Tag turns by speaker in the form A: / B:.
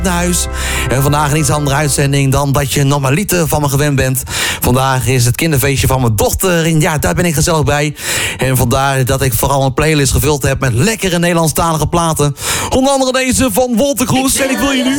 A: naar huis. En vandaag een iets andere uitzending dan dat je normaliter van me gewend bent. Vandaag is het kinderfeestje van mijn dochter. En ja, daar ben ik gezellig bij. En vandaar dat ik vooral een playlist gevuld heb met lekkere Nederlandstalige platen. Onder andere deze van Wolter Kroes. En ik wil je nu